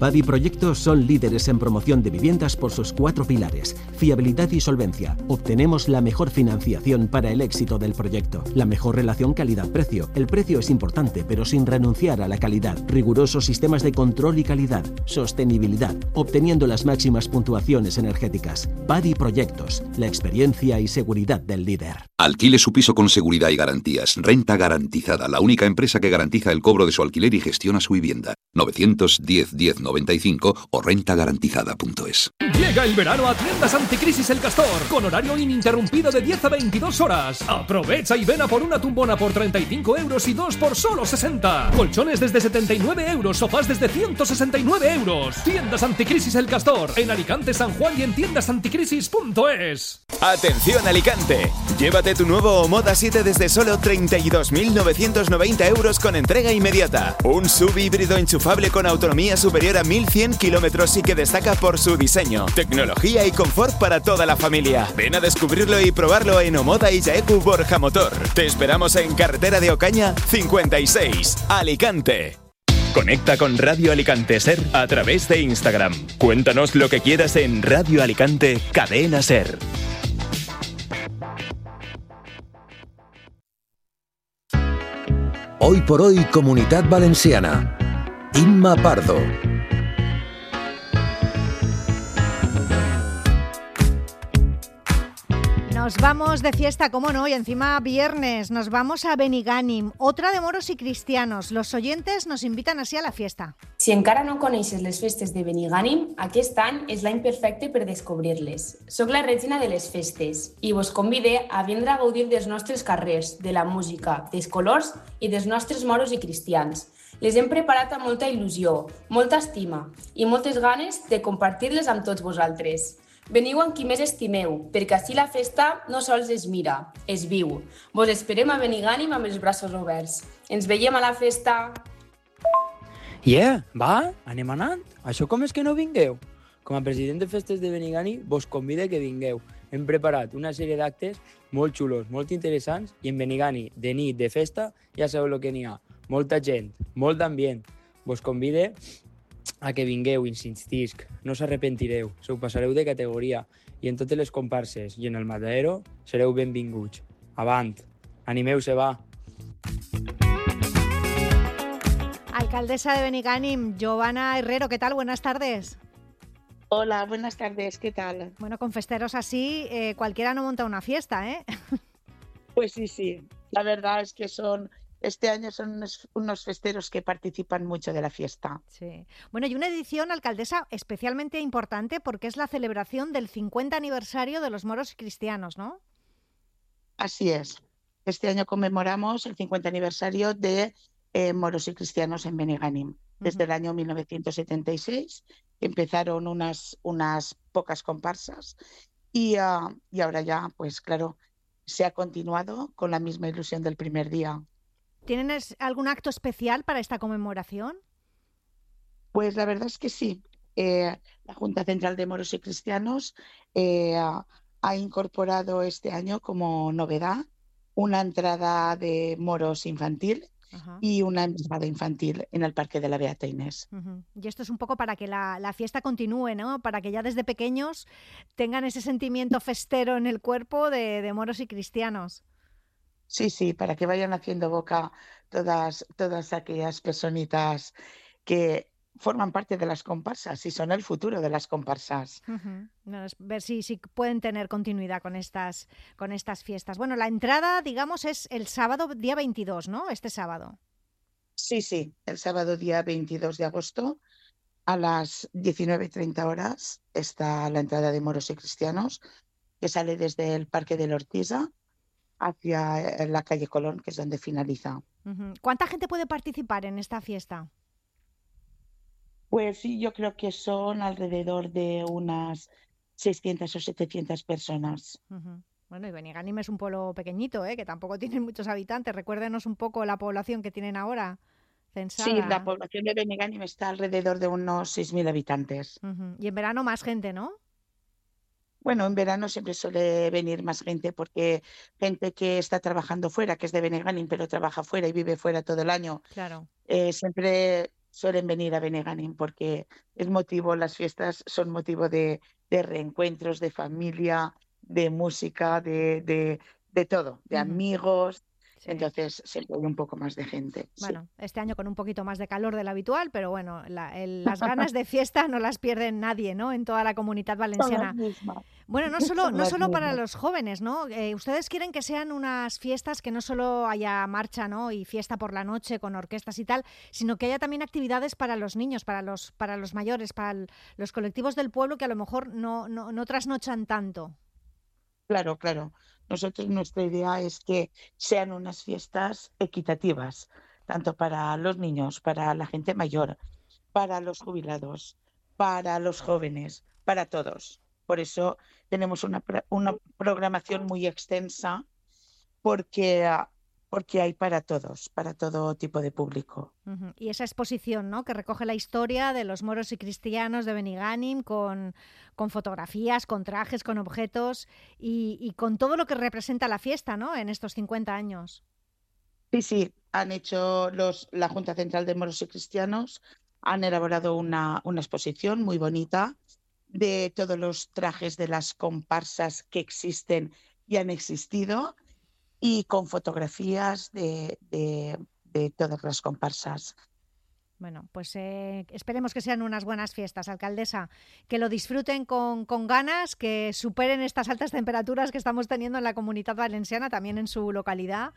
Padi Proyectos son líderes en promoción de viviendas por sus 4 pilares: fiabilidad y solvencia. Obtenemos la mejor financiación para el éxito del proyecto. La mejor relación calidad-precio. El precio es importante, pero sin renunciar a la calidad. Rigurosos sistemas de control y calidad. Sostenibilidad, obteniendo las máximas puntuaciones energéticas. Padi Proyectos, la experiencia y seguridad del líder. Alquile su piso con seguridad y garantías. Renta Garantizada, la única empresa que garantiza el cobro de su alquiler y gestiona su vivienda. 910 1095 o rentagarantizada.es. Llega el verano a Tiendas Anticrisis El Castor, con horario ininterrumpido de 10 a 22 horas. Aprovecha y ven a por una tumbona por 35 euros y 2 por solo 60. Colchones desde 79 euros, sofás desde 169 euros. Tiendas Anticrisis El Castor, en Alicante, San Juan y en tiendasanticrisis.es. ¡Atención, Alicante! Llévate tu nuevo Omoda 7 desde solo 32.990 euros con entrega inmediata. Un SUV híbrido enchufable con autonomía superior a 1.100 kilómetros y que destaca por su diseño, tecnología y confort para toda la familia. Ven a descubrirlo y probarlo en Omoda y Yaeku Borja Motor. Te esperamos en Carretera de Ocaña 56, Alicante. Conecta con Radio Alicante Ser a través de Instagram. Cuéntanos lo que quieras en Radio Alicante Cadena Ser. Hoy por hoy, Comunitat Valenciana. Inma Pardo. Nos vamos de fiesta, cómo no, y encima viernes, nos vamos a Benigànim, otra de moros y cristianos. Los oyentes nos invitan así a la fiesta. Si encara no coneixes les festes de Benigànim, aquest any és l'any perfecte per descobrir-les. Soc la regina de les festes i vos convide a vindre a gaudir dels nostres carrers, de la música, dels colors i dels nostres moros i cristians. Les hem preparat amb molta il·lusió, molta estima i moltes ganes de compartir-les amb tots vosaltres. Veniu amb qui més estimeu, perquè així la festa no sols es mira, es viu. Vos esperem a Benigànim amb els braços oberts. Ens veiem a la festa! Va, anem anant. Això com és que no vingueu? Com a president de festes de Benigànim vos convide que vingueu. Hem preparat una sèrie d'actes molt xulos, molt interessants, i en Benigànim, de nit, de festa, ja sabeu el que n'hi ha. Molta gent, molt d'ambient. Vos convide a que vingueu, insistisc, no s'arrepentireu, se ho passareu de categoria i en totes les comparses i en el matadero sereu benvinguts. Avant, animeu-se, va! Alcaldesa de Benigànim, Giovanna Herrero, ¿qué tal? Buenas tardes. Hola, buenas tardes, ¿qué tal? Bueno, con festeros así, cualquiera no monta una fiesta, ¿eh? Pues sí, la verdad es que este año son unos festeros que participan mucho de la fiesta. Sí. Bueno, y una edición, alcaldesa, especialmente importante porque es la celebración del 50 aniversario de los moros cristianos, ¿no? Así es. Este año conmemoramos el 50 aniversario de moros y cristianos en Benigànim. Desde el año 1976 empezaron unas pocas comparsas y ahora ya, pues claro, se ha continuado con la misma ilusión del primer día. ¿Tienen algún acto especial para esta conmemoración? Pues la verdad es que sí. La Junta Central de Moros y Cristianos ha incorporado este año como novedad una entrada de moros infantil. Ajá. Y una embajada infantil en el Parque de la Beata Inés. Y esto es un poco para que la fiesta continúe, ¿no? Para que ya desde pequeños tengan ese sentimiento festero en el cuerpo de moros y cristianos. Sí, para que vayan haciendo boca todas aquellas personitas que forman parte de las comparsas y son el futuro de las comparsas. Ver si pueden tener continuidad con estas fiestas. Bueno, la entrada, digamos, es el sábado día 22, ¿no? Este sábado. Sí, el sábado día 22 de agosto a las 19:30 horas está la entrada de moros y cristianos, que sale desde el Parque de la Ortiza hacia la calle Colón, que es donde finaliza. ¿Cuánta gente puede participar en esta fiesta? Pues sí, yo creo que son alrededor de unas 600 o 700 personas. Bueno, y Benigànim es un pueblo pequeñito, que tampoco tienen muchos habitantes. Recuérdenos un poco la población que tienen ahora censada. Sí, la población de Benigànim está alrededor de unos 6.000 habitantes. Y en verano más gente, ¿no? Bueno, en verano siempre suele venir más gente porque gente que está trabajando fuera, que es de Benigànim, pero trabaja fuera y vive fuera todo el año. Claro. Siempre suelen venir a Benigànim porque las fiestas son motivo de reencuentros, de familia, de música, de todo, de amigos. Sí. Entonces siempre hay un poco más de gente. Bueno, sí. Este año con un poquito más de calor del habitual, pero bueno, las ganas de fiesta no las pierde nadie, ¿no? En toda la Comunitat Valenciana. Bueno, no solo para los jóvenes, ¿no? Ustedes quieren que sean unas fiestas que no solo haya marcha, ¿no? Y fiesta por la noche con orquestas y tal, sino que haya también actividades para los niños, para los mayores, para los colectivos del pueblo que a lo mejor no trasnochan tanto. Claro. Nuestra idea es que sean unas fiestas equitativas, tanto para los niños, para la gente mayor, para los jubilados, para los jóvenes, para todos. Por eso tenemos una programación muy extensa porque hay para todos, para todo tipo de público. Y esa exposición, ¿no?, que recoge la historia de los moros y cristianos de Benigànim con fotografías, con trajes, con objetos y con todo lo que representa la fiesta, ¿no?, en estos 50 años. Sí, han hecho la Junta Central de Moros y Cristianos, han elaborado una exposición muy bonita de todos los trajes de las comparsas que existen y han existido, y con fotografías de todas las comparsas. Bueno, pues esperemos que sean unas buenas fiestas, alcaldesa, que lo disfruten con ganas, que superen estas altas temperaturas que estamos teniendo en la Comunitat Valenciana, también en su localidad,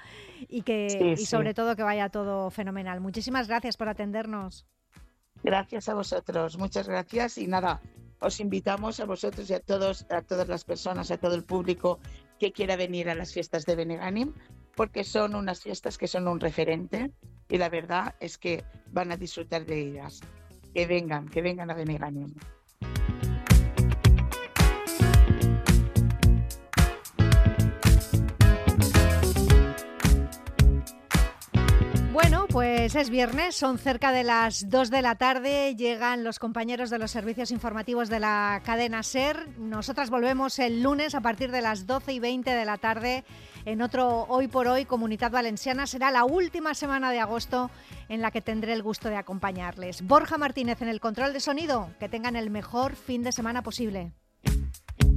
y sobre todo que vaya todo fenomenal. Muchísimas gracias por atendernos. Gracias a vosotros, muchas gracias, y nada, os invitamos a vosotros y a todas las personas, a todo el público que quiera venir a las fiestas de Benigànim, porque son unas fiestas que son un referente y la verdad es que van a disfrutar de ellas. Que vengan a Benigànim. Bueno, pues es viernes, son cerca de las 2 de la tarde, llegan los compañeros de los servicios informativos de la cadena SER. Nosotras volvemos el lunes a partir de las 12:20 de la tarde en otro Hoy por Hoy Comunitat Valenciana. Será la última semana de agosto en la que tendré el gusto de acompañarles. Borja Martínez en el control de sonido. Que tengan el mejor fin de semana posible.